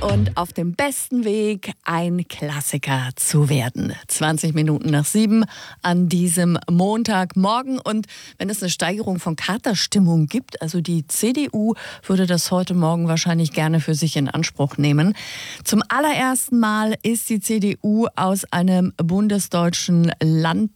und auf dem besten Weg, ein Klassiker zu werden. 20 Minuten nach 7 an diesem Montagmorgen. Und wenn es eine Steigerung von Katerstimmung gibt, also die CDU würde das heute Morgen wahrscheinlich gerne für sich in Anspruch nehmen. Zum allerersten Mal ist die CDU aus einem bundesdeutschen Landtag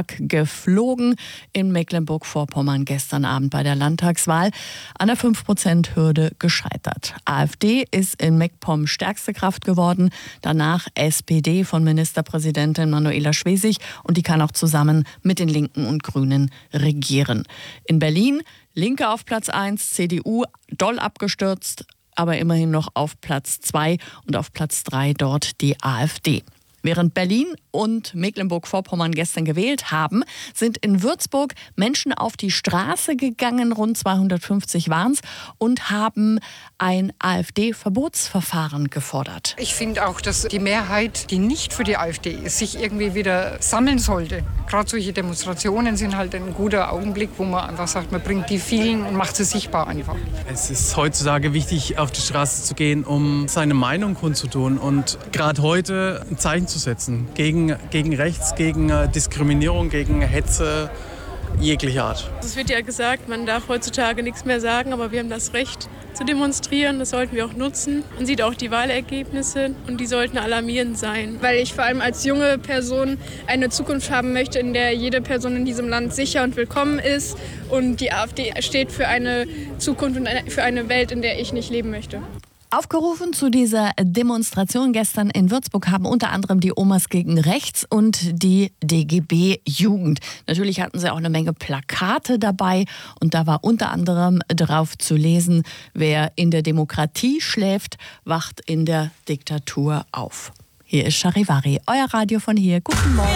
geflogen in Mecklenburg-Vorpommern gestern Abend bei der Landtagswahl. An der 5%-Hürde gescheitert. AfD ist in MacPom stärkste Kraft geworden. Danach SPD von Ministerpräsidentin Manuela Schwesig. Und die kann auch zusammen mit den Linken und Grünen regieren. In Berlin Linke auf Platz 1, CDU doll abgestürzt, aber immerhin noch auf Platz 2 und auf Platz 3 dort die AfD. Während Berlin und Mecklenburg-Vorpommern gestern gewählt haben, sind in Würzburg Menschen auf die Straße gegangen, rund 250 waren es, und haben ein AfD-Verbotsverfahren gefordert. Ich finde auch, dass die Mehrheit, die nicht für die AfD ist, sich irgendwie wieder sammeln sollte. Gerade solche Demonstrationen sind halt ein guter Augenblick, wo man einfach sagt, man bringt die vielen und macht sie sichtbar einfach. Es ist heutzutage wichtig, auf die Straße zu gehen, um seine Meinung kundzutun und gerade heute ein Zeichen zu setzen gegen rechts, gegen Diskriminierung, gegen Hetze jeglicher Art. Es wird ja gesagt, man darf heutzutage nichts mehr sagen, aber wir haben das Recht zu demonstrieren, das sollten wir auch nutzen. Man sieht auch die Wahlergebnisse und die sollten alarmierend sein. Weil ich vor allem als junge Person eine Zukunft haben möchte, in der jede Person in diesem Land sicher und willkommen ist. Und die AfD steht für eine Zukunft und für eine Welt, in der ich nicht leben möchte. Aufgerufen zu dieser Demonstration gestern in Würzburg haben unter anderem die Omas gegen Rechts und die DGB Jugend. Natürlich hatten sie auch eine Menge Plakate dabei und da war unter anderem drauf zu lesen: Wer in der Demokratie schläft, wacht in der Diktatur auf. Hier ist Charivari, euer Radio von hier. Guten Morgen.